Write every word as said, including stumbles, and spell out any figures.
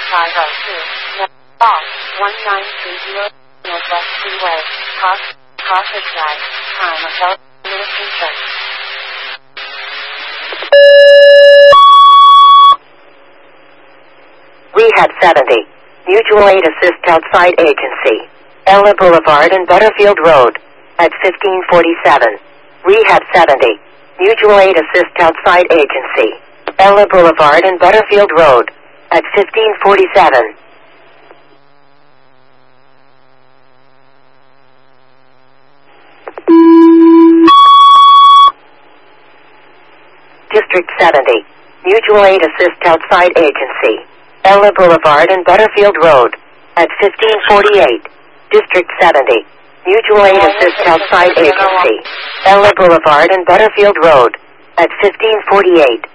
five oh two. Off, one nine three zero Northwest Freeway, Cross, Crawford Drive, time of eleven minutes and thirty. Rehab seventy. Mutual Aid Assist Outside Agency. Ella Boulevard and Butterfield Road. At fifteen forty-seven. Rehab seventy. Mutual Aid Assist Outside Agency. Ella Boulevard and Butterfield Road. At fifteen forty-seven. District seventy. Mutual Aid Assist Outside Agency. Ella Boulevard and Butterfield Road. At fifteen forty-eight. District seventy. Mutual Aid Assist Outside Agency. Ella Boulevard and Butterfield Road. At fifteen forty-eight.